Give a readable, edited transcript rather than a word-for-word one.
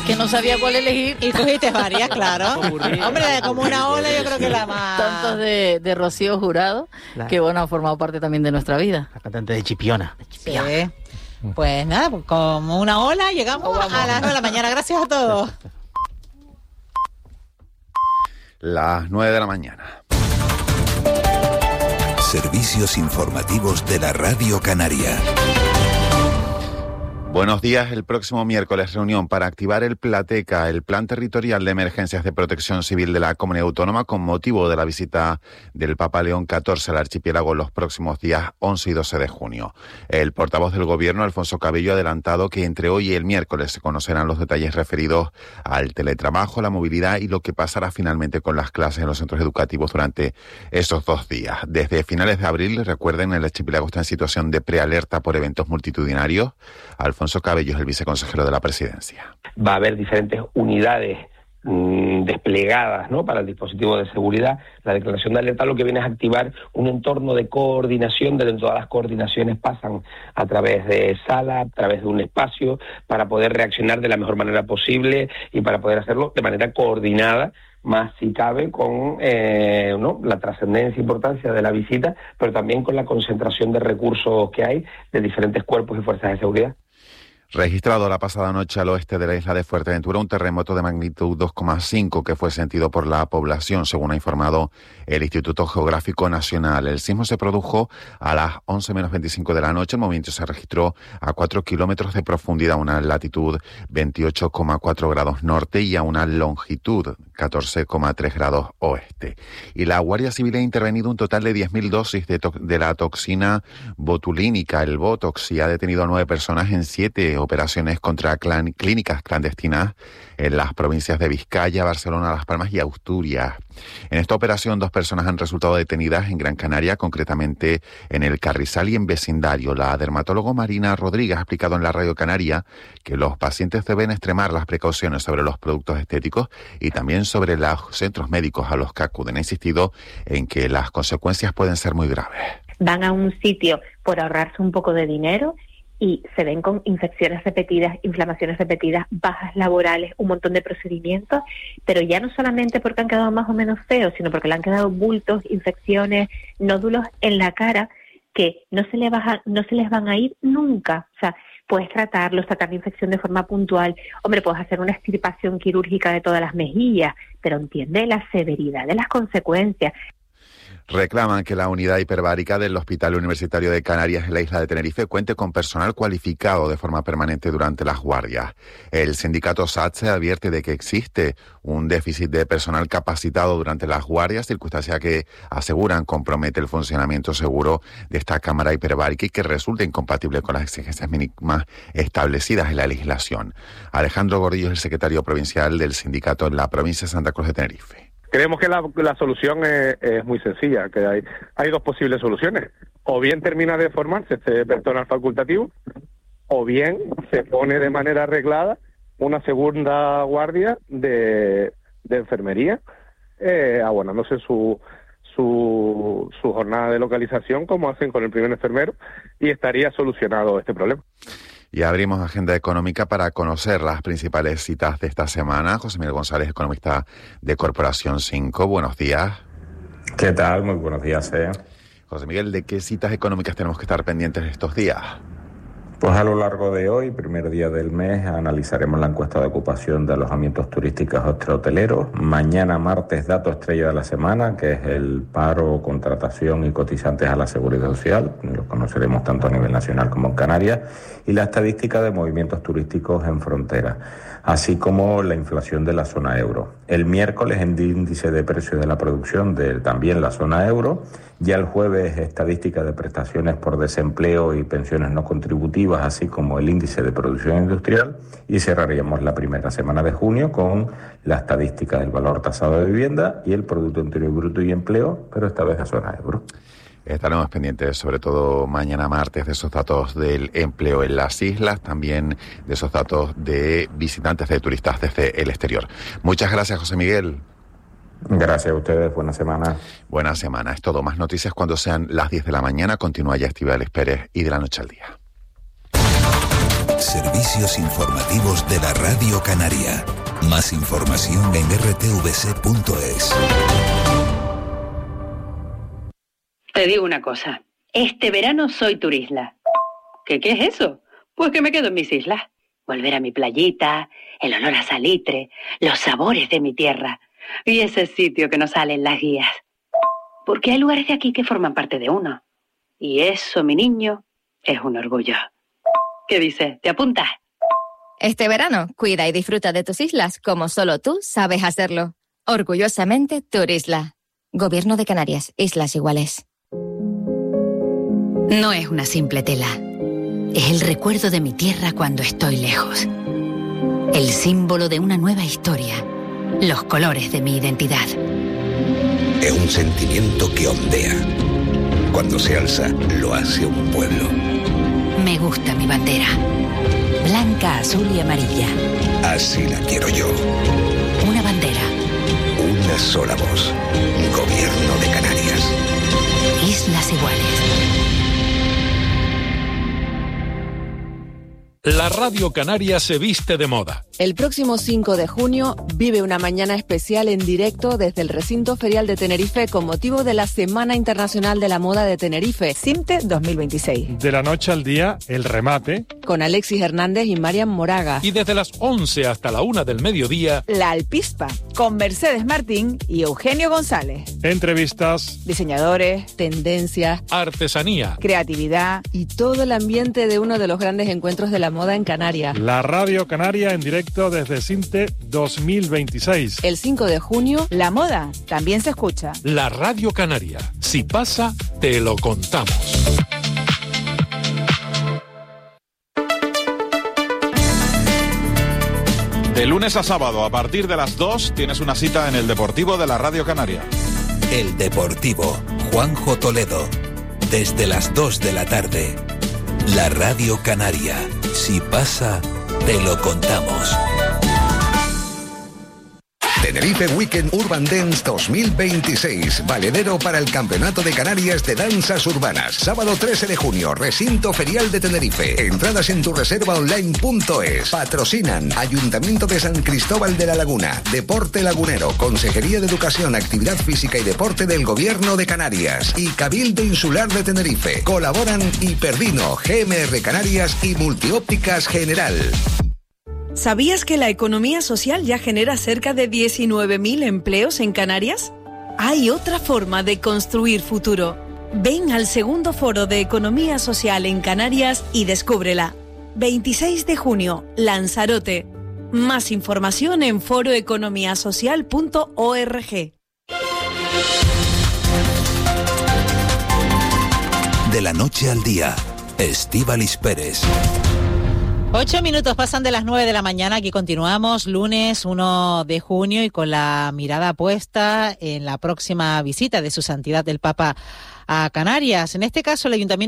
Es que no sabía cuál elegir. Y cogiste varias, claro. Hombre, como una ola, yo creo que la más... Tantos de Rocío Jurado, Claro. que bueno, ha formado parte también de nuestra vida. La cantante de Chipiona. Sí. Pues nada, pues como una ola, llegamos a las 9 de la mañana. Gracias a todos. Las 9 de la mañana. Servicios informativos de la Radio Canaria. Buenos días. El próximo miércoles reunión para activar el PLATECA, el Plan Territorial de Emergencias de Protección Civil de la Comunidad Autónoma, con motivo de la visita del Papa León XIV al archipiélago los próximos días 11 y 12 de junio. El portavoz del Gobierno, Alfonso Cabello, ha adelantado que entre hoy y el miércoles se conocerán los detalles referidos al teletrabajo, la movilidad y lo que pasará finalmente con las clases en los centros educativos durante esos 2 días. Desde finales de abril, recuerden, el archipiélago está en situación de prealerta por eventos multitudinarios. Alfonso Cabello es el viceconsejero de la Presidencia. Va a haber diferentes unidades desplegadas, ¿no?, para el dispositivo de seguridad. La declaración de alerta lo que viene es activar un entorno de coordinación, donde todas las coordinaciones pasan a través de sala, a través de un espacio, para poder reaccionar de la mejor manera posible y para poder hacerlo de manera coordinada, más si cabe con la trascendencia e importancia de la visita, pero también con la concentración de recursos que hay de diferentes cuerpos y fuerzas de seguridad. Registrado la pasada noche al oeste de la isla de Fuerteventura un terremoto de magnitud 2,5 que fue sentido por la población, según ha informado el Instituto Geográfico Nacional. El sismo se produjo a las 11 menos 25 de la noche. El movimiento se registró a 4 kilómetros de profundidad, a una latitud 28,4 grados norte y a una longitud 14,3 grados oeste. Y la Guardia Civil ha intervenido un total de 10.000 dosis de la toxina botulínica, el Botox, y ha detenido a 9 personas en 7 operaciones contra clínicas clandestinas en las provincias de Vizcaya, Barcelona, Las Palmas y Asturias. En esta operación 2 personas han resultado detenidas en Gran Canaria, concretamente en el Carrizal y en vecindario. La dermatóloga Marina Rodríguez ha explicado en la Radio Canaria que los pacientes deben extremar las precauciones sobre los productos estéticos y también sobre los centros médicos a los que acuden. Ha insistido en que las consecuencias pueden ser muy graves. Van a un sitio por ahorrarse un poco de dinero y se ven con infecciones repetidas, inflamaciones repetidas, bajas laborales, un montón de procedimientos, pero ya no solamente porque han quedado más o menos feos, sino porque le han quedado bultos, infecciones, nódulos en la cara que no se les van a ir nunca. O sea, puedes tratar la infección de forma puntual. Hombre, puedes hacer una extirpación quirúrgica de todas las mejillas, pero entiende la severidad de las consecuencias. Reclaman que la unidad hiperbárica del Hospital Universitario de Canarias en la isla de Tenerife cuente con personal cualificado de forma permanente durante las guardias. El sindicato SATSE advierte de que existe un déficit de personal capacitado durante las guardias, circunstancia que aseguran compromete el funcionamiento seguro de esta cámara hiperbárica y que resulta incompatible con las exigencias mínimas establecidas en la legislación. Alejandro Gordillo es el secretario provincial del sindicato en la provincia de Santa Cruz de Tenerife. Creemos que la solución es muy sencilla, que hay 2 posibles soluciones. O bien termina de formarse este personal facultativo, o bien se pone de manera arreglada una segunda guardia de enfermería, abonándose su jornada de localización, como hacen con el primer enfermero, y estaría solucionado este problema. Y abrimos agenda económica para conocer las principales citas de esta semana. José Miguel González, economista de Corporación 5. Buenos días. ¿Qué tal? Muy buenos días. José Miguel, ¿de qué citas económicas tenemos que estar pendientes estos días? Pues a lo largo de hoy, primer día del mes, analizaremos la encuesta de ocupación de alojamientos turísticos hoteleros. Mañana martes, dato estrella de la semana, que es el paro, contratación y cotizantes a la Seguridad Social. Lo conoceremos tanto a nivel nacional como en Canarias. Y la estadística de movimientos turísticos en frontera, así como la inflación de la zona euro. El miércoles, el índice de precios de la producción de también la zona euro. Ya el jueves, estadística de prestaciones por desempleo y pensiones no contributivas, así como el índice de producción industrial, y cerraríamos la primera semana de junio con la estadística del valor tasado de vivienda y el Producto Interior Bruto y empleo, pero esta vez a zona euro. Estaremos pendientes, sobre todo mañana martes, de esos datos del empleo en las islas, también de esos datos de visitantes, de turistas desde el exterior. Muchas gracias, José Miguel. Gracias a ustedes, buena semana. Buena semana, es todo. Más noticias cuando sean las 10 de la mañana. Continúa ya Estíbaliz Pérez y De la Noche al Día. Servicios informativos de la Radio Canaria. Más información en rtvc.es. Te digo una cosa. Este verano soy turisla. ¿Qué es eso? Pues que me quedo en mis islas. Volver a mi playita, el olor a salitre, los sabores de mi tierra y ese sitio que nos sale en las guías. Porque hay lugares de aquí que forman parte de uno. Y eso, mi niño, es un orgullo. ¿Qué dices? ¿Te apuntas? Este verano, cuida y disfruta de tus islas como solo tú sabes hacerlo. Orgullosamente Turisla. Gobierno de Canarias, Islas Iguales. No es una simple tela. Es el recuerdo de mi tierra cuando estoy lejos. El símbolo de una nueva historia. Los colores de mi identidad. Es un sentimiento que ondea. Cuando se alza, lo hace un pueblo. Me gusta mi bandera. Blanca, azul y amarilla. Así la quiero yo. Una bandera. Una sola voz. Gobierno de Canarias. Islas Iguales. La Radio Canaria se viste de moda. El próximo 5 de junio vive una mañana especial en directo desde el Recinto Ferial de Tenerife con motivo de la Semana Internacional de la Moda de Tenerife, CIMTE 2026. De la noche al día, el remate. Con Alexis Hernández y Marian Moraga. Y desde las 11 hasta la 1 del mediodía, La Alpispa, con Mercedes Martín y Eugenio González. Entrevistas. Diseñadores, tendencias, artesanía, creatividad y todo el ambiente de uno de los grandes encuentros de la moda en Canarias. La Radio Canaria en directo desde CIMTE 2026. El 5 de junio, la moda también se escucha. La Radio Canaria. Si pasa, te lo contamos. De lunes a sábado, a partir de las 2, tienes una cita en el Deportivo de la Radio Canaria. El Deportivo, Juanjo Toledo. Desde las 2 de la tarde. La Radio Canaria. Si pasa, te lo contamos. Tenerife Weekend Urban Dance 2026, valedero para el Campeonato de Canarias de Danzas Urbanas. Sábado 13 de junio, Recinto Ferial de Tenerife. Entradas en tureservaonline.es. Patrocinan Ayuntamiento de San Cristóbal de la Laguna, Deporte Lagunero, Consejería de Educación, Actividad Física y Deporte del Gobierno de Canarias y Cabildo Insular de Tenerife. Colaboran Hiperdino, GMR Canarias y Multiópticas General. ¿Sabías que la economía social ya genera cerca de 19.000 empleos en Canarias? Hay otra forma de construir futuro. Ven al segundo foro de Economía Social en Canarias y descúbrela. 26 de junio, Lanzarote. Más información en foroeconomiasocial.org. De la noche al día, Estíbaliz Pérez. 8 minutos pasan de las 9 de la mañana, aquí continuamos, lunes 1 de junio y con la mirada puesta en la próxima visita de Su Santidad el Papa a Canarias. En este caso, el Ayuntamiento